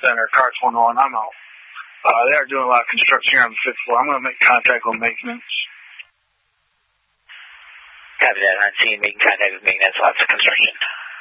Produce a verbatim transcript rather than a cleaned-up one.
center, car twenty-one, I'm out. Uh, they are doing a lot of construction here on the fifth floor. I'm going to make contact with maintenance. Copy that. I'm seeing making contact with maintenance. Lots of construction.